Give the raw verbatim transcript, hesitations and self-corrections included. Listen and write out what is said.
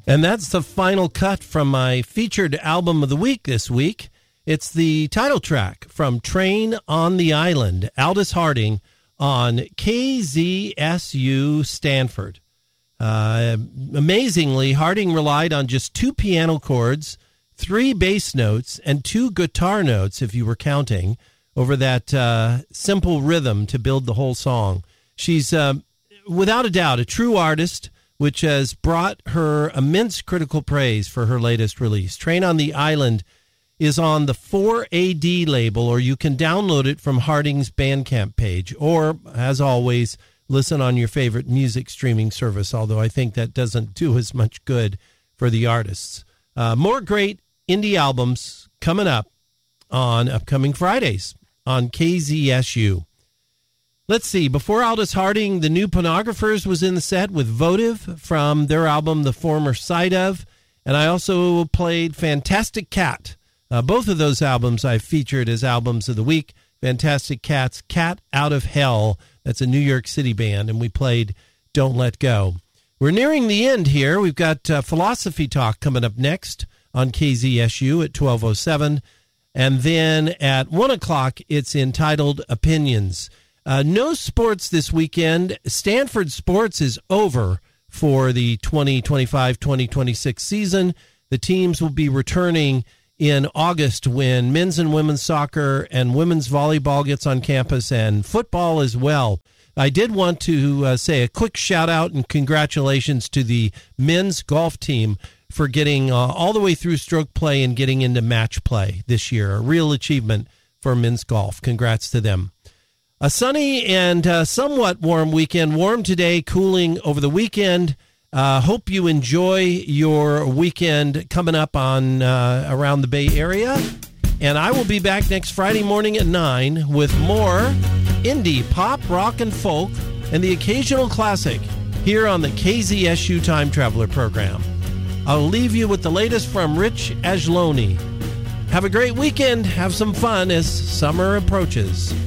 And that's the final cut from my featured album of the week this week. It's the title track from Train on the Island, Aldous Harding on K Z S U Stanford. Uh, amazingly, Harding relied on just two piano chords, three bass notes, and two guitar notes, if you were counting, over that uh, simple rhythm to build the whole song. She's, uh, without a doubt, a true artist, which has brought her immense critical praise for her latest release. Train on the Island is on the four A D label, or you can download it from Harding's Bandcamp page, or, as always, listen on your favorite music streaming service, although I think that doesn't do as much good for the artists. Uh, more great indie albums coming up on upcoming Fridays on K Z S U. Let's see, before Aldous Harding, the New Pornographers was in the set with Votive from their album The Former Side Of, and I also played Fantastic Cat. Uh, both of those albums I've featured as albums of the week. Fantastic Cat's Cat Out of Hell, that's a New York City band, and we played Don't Let Go. We're nearing the end here. We've got uh, Philosophy Talk coming up next on K Z S U at twelve oh seven, and then at one o'clock it's entitled Opinions. Uh, no sports this weekend. Stanford sports is over for the twenty twenty-five twenty twenty-six season. The teams will be returning in August when men's and women's soccer and women's volleyball gets on campus, and football as well. I did want to uh, say a quick shout out and congratulations to the men's golf team for getting uh, all the way through stroke play and getting into match play this year. A real achievement for men's golf. Congrats to them. A sunny and uh, somewhat warm weekend. Warm today, cooling over the weekend. Uh, hope you enjoy your weekend coming up on uh, around the Bay Area. And I will be back next Friday morning at nine with more indie, pop, rock, and folk, and the occasional classic here on the K Z S U Time Traveler program. I'll leave you with the latest from Rich Ajloni. Have a great weekend. Have some fun as summer approaches.